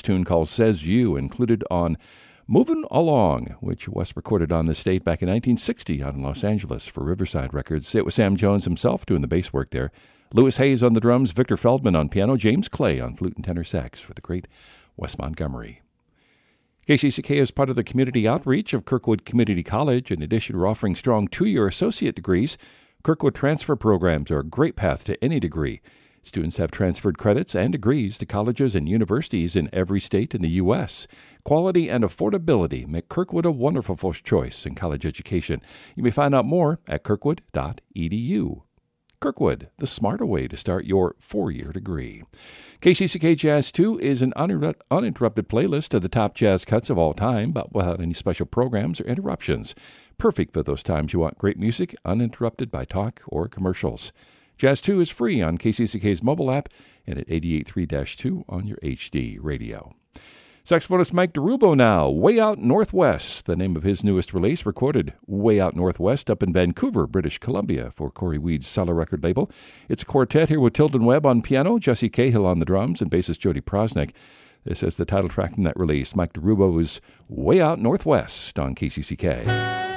tune called Says You, included on Movin' Along, which West recorded on this state back in 1960 out in Los Angeles for Riverside Records. It was Sam Jones himself doing the bass work there. Lewis Hayes on the drums, Victor Feldman on piano, James Clay on flute and tenor sax for the great Wes Montgomery. KCCK is part of the community outreach of Kirkwood Community College. In addition to offering strong 2-year associate degrees, Kirkwood transfer programs are a great path to any degree. Students have transferred credits and degrees to colleges and universities in every state in the U.S. Quality and affordability make Kirkwood a wonderful first choice in college education. You may find out more at kirkwood.edu. Kirkwood, the smarter way to start your 4-year degree. KCCK Jazz 2 is an uninterrupted playlist of the top jazz cuts of all time, but without any special programs or interruptions. Perfect for those times you want great music uninterrupted by talk or commercials. Jazz 2 is free on KCCK's mobile app and at 88.3-2 on your HD radio. Saxophonist Mike DeRubo now, Way Out Northwest, the name of his newest release, recorded way out northwest up in Vancouver, British Columbia, for Corey Weed's Cellar record label. It's a quartet here with Tilden Webb on piano, Jesse Cahill on the drums, and bassist Jody Prosnick. This is the title track from that release. Mike DeRubo's Way Out Northwest on KCCK.